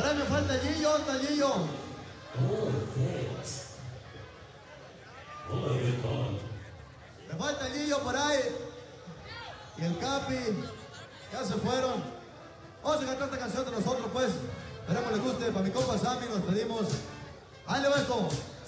Ahora me falta el Gillo, ¿dónde está el Gillo? Oh, thanks. Hola, ¿qué tal? Me falta el Gillo por ahí. Y el Capi. Ya se fueron. Vamos a cantar esta canción de nosotros, pues. Esperemos les guste. Para mi compa Sammy nos pedimos. ¡Ahí le va esto!